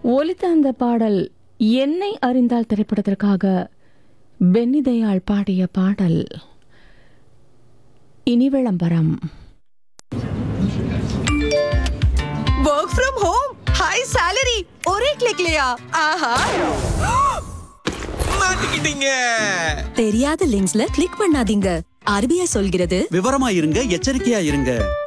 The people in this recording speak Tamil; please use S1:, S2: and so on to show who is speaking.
S1: ஒலித்த அந்த பாடல் என்னை அறிந்தால் திரைப்படத்திற்காக பென்னி தயாள் பாடிய பாடல். இனி விளம்பரம்.
S2: Work from home, high salary, ஒரே கிளிக்லயா? ஆஹா,
S3: மாட்டிக்கிட்டீங்க.
S2: தெரியாத லிங்க்ஸ்ல கிளிக் பண்ணாதீங்க. RBI சொல்கிறது,
S4: விவரமா இருங்க, எச்சரிக்கையா இருங்க.